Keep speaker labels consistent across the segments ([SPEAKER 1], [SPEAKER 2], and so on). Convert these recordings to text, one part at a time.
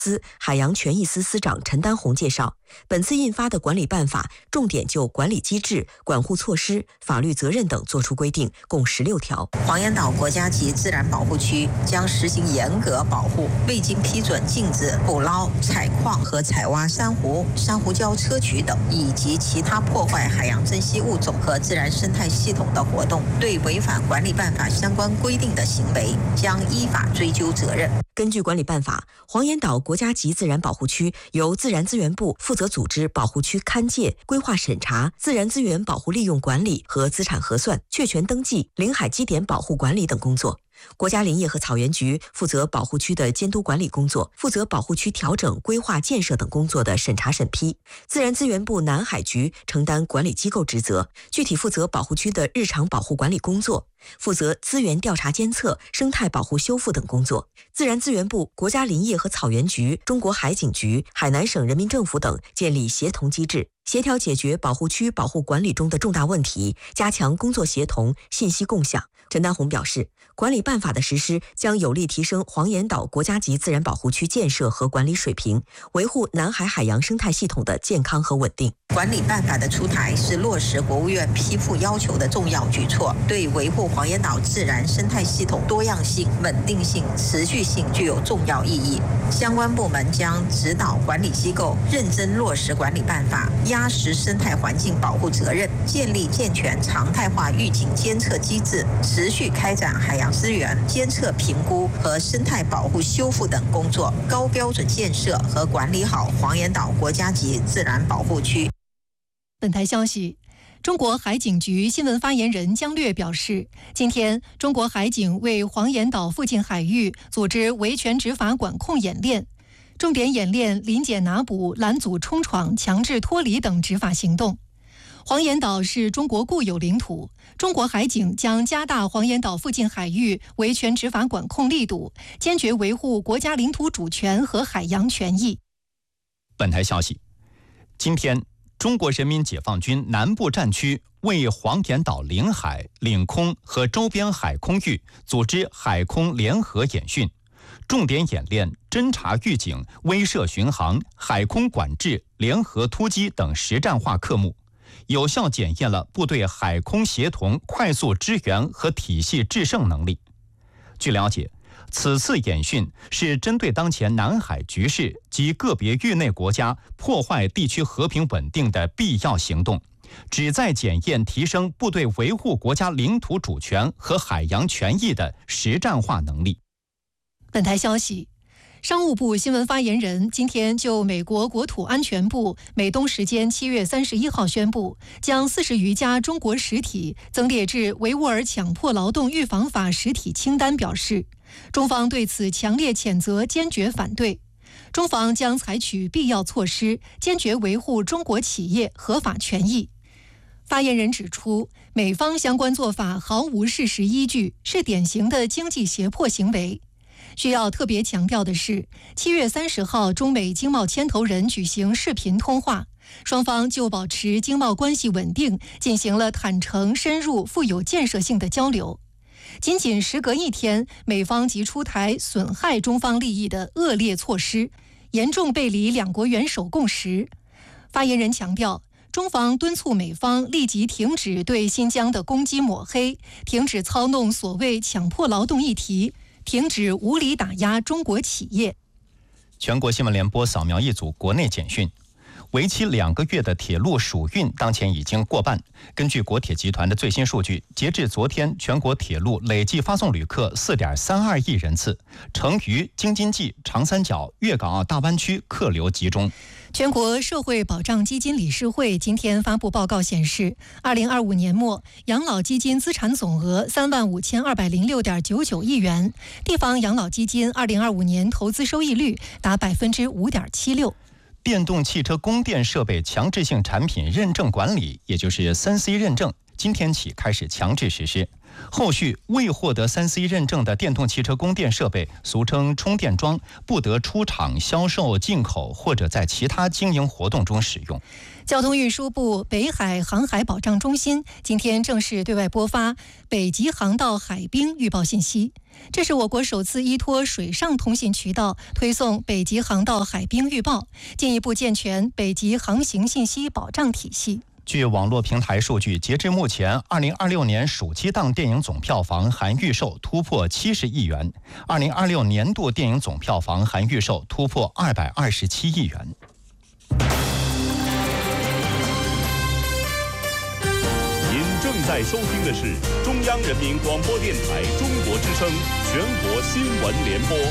[SPEAKER 1] 司海洋权益司司长陈丹红介绍，本次印发的管理办法重点就管理机制、管护措施、法律责任等作出规定，共16条。
[SPEAKER 2] 黄岩岛国家级自然保护区将实行严格保护，未经批准禁止捕捞、采矿和采挖珊瑚、珊瑚礁砗磲等，以及其他破坏海洋珍稀物种和自然生态系统的活动。对违反管理办法相关规定的行为，将依法追究责任。
[SPEAKER 1] 根据管理办法，黄岩岛国家级自然保护区由自然资源部负责组织保护区勘界、规划审查、自然资源保护利用管理和资产核算、确权登记、领海基点保护管理等工作。国家林业和草原局负责保护区的监督管理工作，负责保护区调整、规划建设等工作的审查审批。自然资源部南海局承担管理机构职责，具体负责保护区的日常保护管理工作，负责资源调查监测、生态保护修复等工作。自然资源部、国家林业和草原局、中国海警局、海南省人民政府等建立协同机制，协调解决保护区保护管理中的重大问题，加强工作协同、信息共享。陈丹红表示，管理办法的实施将有力提升黄岩岛国家级自然保护区建设和管理水平，维护南海海洋生态系统的健康和稳定。
[SPEAKER 2] 管理办法的出台是落实国务院批复要求的重要举措，对维护黄岩岛自然生态系统多样性、稳定性、持续性具有重要意义。相关部门将指导管理机构认真落实管理办法，压实生态环境保护责任，建立健全常态化预警监测机制，持续开展海洋资源监测评估和生态保护修复等工作，高标准建设和管理好黄岩岛国家级自然保护区。
[SPEAKER 3] 本台消息，中国海警局新闻发言人姜略表示，今天中国海警为黄岩岛附近海域组织维权执法管控演练，重点演练临检拿捕、拦阻冲闯、强制脱离等执法行动。黄岩岛是中国固有领土，中国海警将加大黄岩岛附近海域维权执法管控力度，坚决维护国家领土主权和海洋权益。
[SPEAKER 4] 本台消息，今天中国人民解放军南部战区为黄岩岛领海、领空和周边海空域组织海空联合演训，重点演练侦察预警、威慑巡航、海空管制、联合突击等实战化科目，有效检验了部队海空协同、快速支援和体系制胜能力。据了解，此次演训是针对当前南海局势及个别域内国家破坏地区和平稳定的必要行动，旨在检验提升部队维护国家领土主权和海洋权益的实战化能力。
[SPEAKER 3] 本台消息，商务部新闻发言人今天就美国国土安全部美东时间7月31号宣布，将40余家中国实体增列至维吾尔强迫劳动预防法实体清单，表示中方对此强烈谴责，坚决反对。中方将采取必要措施，坚决维护中国企业合法权益。发言人指出，美方相关做法毫无事实依据，是典型的经济胁迫行为。需要特别强调的是，7月30号，中美经贸牵头人举行视频通话，双方就保持经贸关系稳定进行了坦诚、深入、富有建设性的交流。仅仅时隔1天，美方即出台损害中方利益的恶劣措施，严重背离两国元首共识。发言人强调，中方敦促美方立即停止对新疆的攻击抹黑，停止操弄所谓强迫劳动议题，停止无理打压中国企业。
[SPEAKER 4] 全国新闻联播扫描一组国内简讯。为期2个月的铁路暑运当前已经过半。根据国铁集团的最新数据，截至昨天，全国铁路累计发送旅客4.32亿人次，成渝、京津冀、长三角、粤港澳大湾区客流集中。
[SPEAKER 3] 全国社会保障基金理事会今天发布报告显示，2025年末养老基金资产总额35206.99亿元，地方养老基金2025年投资收益率达5.76%。
[SPEAKER 4] 电动汽车供电设备强制性产品认证管理，也就是3C 认证，今天起开始强制实施。 后续未获得3C 认证的电动汽车供电设备，俗称充电桩，不得出厂销售、进口或者在其他经营活动中使用。
[SPEAKER 3] 交通运输部北海航海保障中心今天正式对外播发北极航道海冰预报信息，这是我国首次依托水上通信渠道推送北极航道海冰预报，进一步健全北极航行信息保障体系。
[SPEAKER 4] 据网络平台数据，截至目前，2026年暑期档电影总票房含预售突破70亿元，2026年度电影总票房含预售突破227亿元。
[SPEAKER 5] 您正在收听的是中央人民广播电台中国之声全国新闻联播。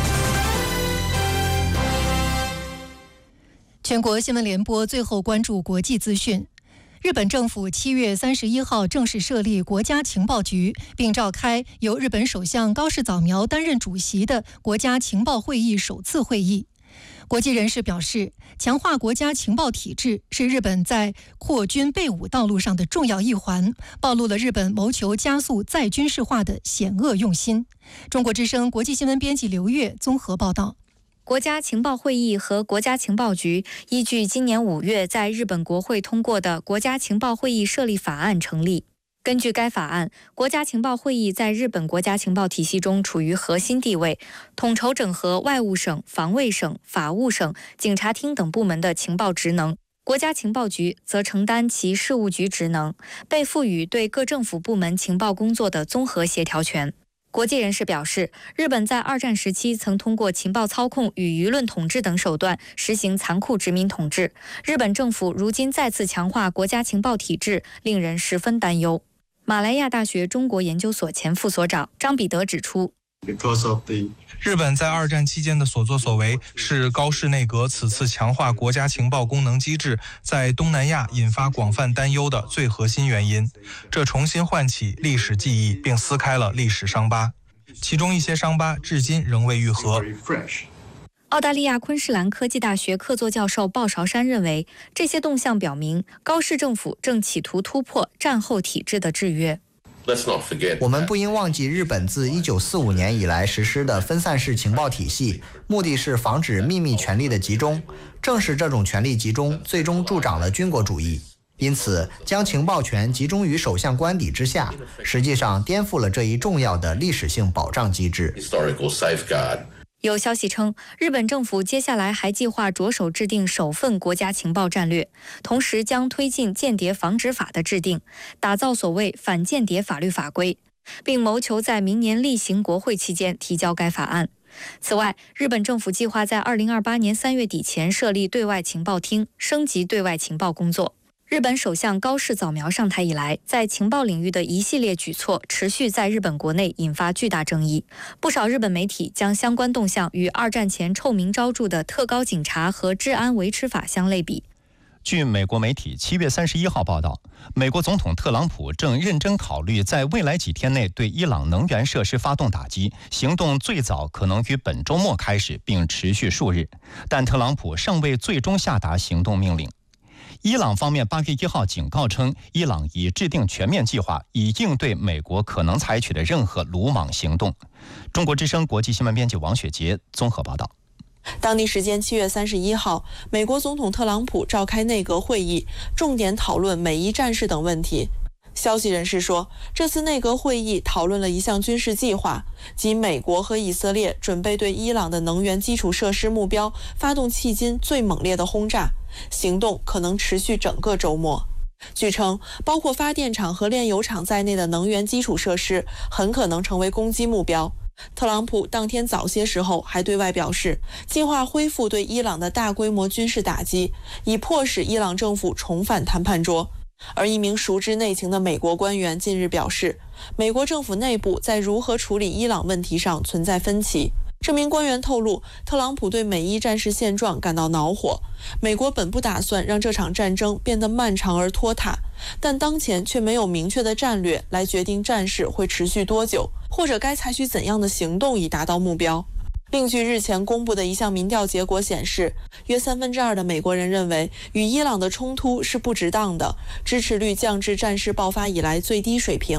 [SPEAKER 3] 全国新闻联播最后关注国际资讯。日本政府7月31号正式设立国家情报局，并召开由日本首相高市早苗担任主席的国家情报会议首次会议。国际人士表示，强化国家情报体制是日本在扩军备武道路上的重要一环，暴露了日本谋求加速再军事化的险恶用心。中国之声国际新闻编辑刘月综合报道。
[SPEAKER 6] 国家情报会议和国家情报局依据今年5月在日本国会通过的国家情报会议设立法案成立。根据该法案，国家情报会议在日本国家情报体系中处于核心地位，统筹整合外务省、防卫省、法务省、警察厅等部门的情报职能。国家情报局则承担其事务局职能，被赋予对各政府部门情报工作的综合协调权。国际人士表示，日本在二战时期曾通过情报操控与舆论统治等手段实行残酷殖民统治。日本政府如今再次强化国家情报体制，令人十分担忧。马来亚大学中国研究所前副所长张彼得指出，
[SPEAKER 7] 日本在二战期间的所作所为是高市内阁此次强化国家情报功能机制在东南亚引发广泛担忧的最核心原因。这重新唤起历史记忆，并撕开了历史伤疤，其中一些伤疤至今仍未愈合。
[SPEAKER 6] 澳大利亚昆士兰科技大学客座教授鲍韶山认为，这些动向表明高市政府正企图突破战后体制的制约。
[SPEAKER 8] 我们不应忘记，日本自1945年以来实施的分散式情报体系，目的是防止秘密权力的集中。正是这种权力集中，最终助长了军国主义。因此，将情报权集中于首相官邸之下，实际上颠覆了这一重要的历史性保障机制。
[SPEAKER 6] 有消息称，日本政府接下来还计划着手制定首份国家情报战略，同时将推进间谍防止法的制定，打造所谓反间谍法律法规，并谋求在明年例行国会期间提交该法案。此外，日本政府计划在2028年3月底前设立对外情报厅，升级对外情报工作。日本首相高市早苗上台以来，在情报领域的一系列举措持续在日本国内引发巨大争议。不少日本媒体将相关动向与二战前臭名昭著的特高警察和治安维持法相类比。
[SPEAKER 4] 据美国媒体7月31号报道，美国总统特朗普正认真考虑在未来几天内对伊朗能源设施发动打击，行动最早可能于本周末开始，并持续数日，但特朗普尚未最终下达行动命令。伊朗方面8月1号警告称，伊朗已制定全面计划，以应对美国可能采取的任何鲁莽行动。中国之声国际新闻编辑王雪杰综合报道。
[SPEAKER 9] 当地时间7月31号，美国总统特朗普召开内阁会议，重点讨论美伊战事等问题。消息人士说，这次内阁会议讨论了一项军事计划，即美国和以色列准备对伊朗的能源基础设施目标发动迄今最猛烈的轰炸，行动可能持续整个周末。据称，包括发电厂和炼油厂在内的能源基础设施很可能成为攻击目标。特朗普当天早些时候还对外表示，计划恢复对伊朗的大规模军事打击，以迫使伊朗政府重返谈判桌。而一名熟知内情的美国官员近日表示，美国政府内部在如何处理伊朗问题上存在分歧。这名官员透露，特朗普对美伊战事现状感到恼火。美国本不打算让这场战争变得漫长而拖沓，但当前却没有明确的战略来决定战事会持续多久，或者该采取怎样的行动以达到目标。另据日前公布的一项民调结果显示，约2/3的美国人认为与伊朗的冲突是不值当的，支持率降至战事爆发以来最低水平。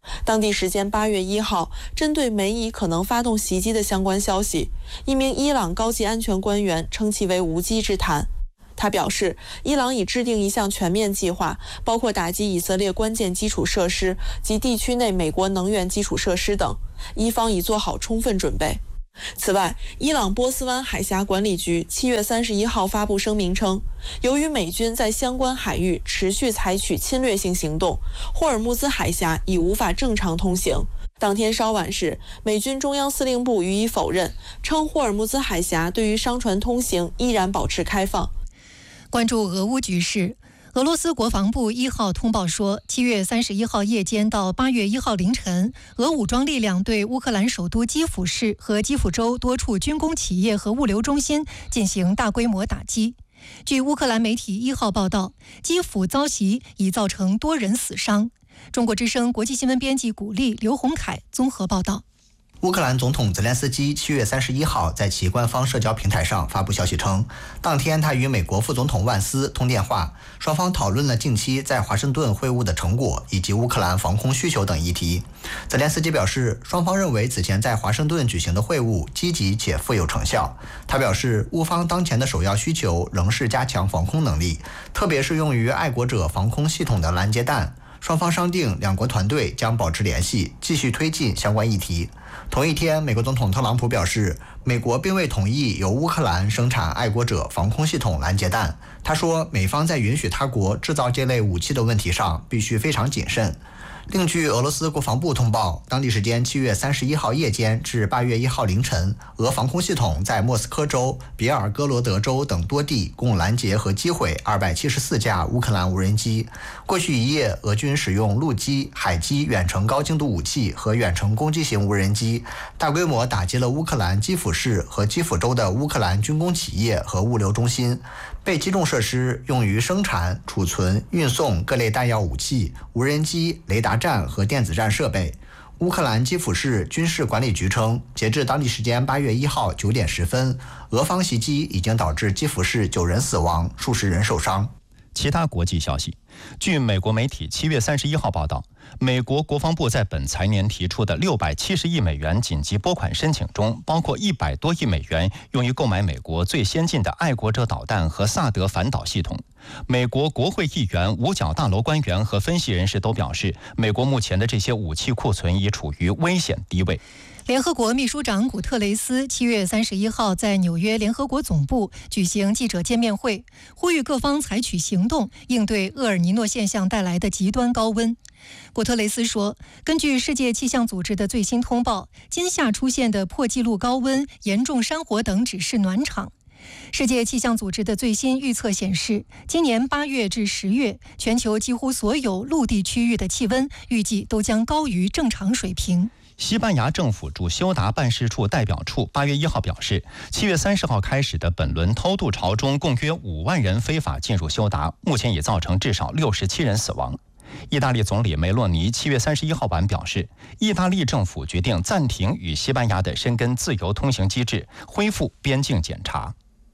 [SPEAKER 9] 当地时间8月1号，针对美以可能发动袭击的相关消息，一名伊朗高级安全官员称其为无稽之谈。他表示，伊朗已制定一项全面计划，包括打击以色列关键基础设施及地区内美国能源基础设施等，伊方已做好充分准备。此外，伊朗波斯湾海峡管理局7月31号发布声明称，由于美军在相关海域持续采取侵略性行动，霍尔木兹海峡已无法正常通行。当天稍晚时，美军中央司令部予以否认，称霍尔木兹海峡对于商船通行依然保持开放。
[SPEAKER 3] 关注俄乌局势，俄罗斯国防部1号通报说，7月31号夜间到8月1号凌晨，俄武装力量对乌克兰首都基辅市和基辅州多处军工企业和物流中心进行大规模打击。据乌克兰媒体1号报道，基辅遭袭已造成多人死伤。中国之声国际新闻编辑古丽、刘洪凯综合报道。
[SPEAKER 8] 乌克兰总统泽连斯基7月31号在其官方社交平台上发布消息称，当天他与美国副总统万斯通电话，双方讨论了近期在华盛顿会晤的成果以及乌克兰防空需求等议题。泽连斯基表示，双方认为此前在华盛顿举行的会晤积极且富有成效。他表示，乌方当前的首要需求仍是加强防空能力，特别是用于爱国者防空系统的拦截弹。双方商定，两国团队将保持联系，继续推进相关议题。同一天，美国总统特朗普表示，美国并未同意由乌克兰生产爱国者防空系统拦截弹。他说，美方在允许他国制造这类武器的问题上必须非常谨慎。另据俄罗斯国防部通报，当地时间7月31号夜间至8月1号凌晨，俄防空系统在莫斯科州、别尔哥罗德州等多地共拦截和击毁274架乌克兰无人机。过去一夜，俄军使用陆基、海基远程高精度武器和远程攻击型无人机，大规模打击了乌克兰基辅市和基辅州的乌克兰军工企业和物流中心。被击中设施用于生产、储存、运送各类弹药武器、无人机、雷达站和电子战设备。乌克兰基辅市军事管理局称，截至当地时间8月1号9点10分，俄方袭击已经导致基辅市9人死亡，数十人受伤。
[SPEAKER 4] 其他国际消息，据美国媒体7月31号报道，美国国防部在本财年提出的670亿美元紧急拨款申请中，包括100多亿美元用于购买美国最先进的爱国者导弹和萨德反导系统。美国国会议员、五角大楼官员和分析人士都表示，美国目前的这些武器库存已处于危险低位。
[SPEAKER 3] 联合国秘书长古特雷斯7月31号在纽约联合国总部举行记者见面会，呼吁各方采取行动，应对厄尔尼诺现象带来的极端高温。古特雷斯说，根据世界气象组织的最新通报，今夏出现的破纪录高温、严重山火等只是暖场。世界气象组织的最新预测显示，今年8月至10月，全球几乎所有陆地区域的气温预计都将高于正常水平。
[SPEAKER 4] 西班牙政府驻休达办事处代表处8月1号表示，7月30号开始的本轮偷渡潮中，共约5万人非法进入休达，目前已造成至少67人死亡。意大利总理梅洛尼7月31号晚表示，意大利政府决定暂停与西班牙的申根自由通行机制，恢复边境检查。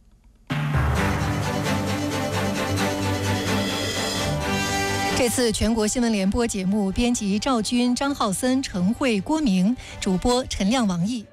[SPEAKER 3] 这次全国新闻联播节目编辑赵军、张浩森、陈慧、郭明，主播陈亮、王毅。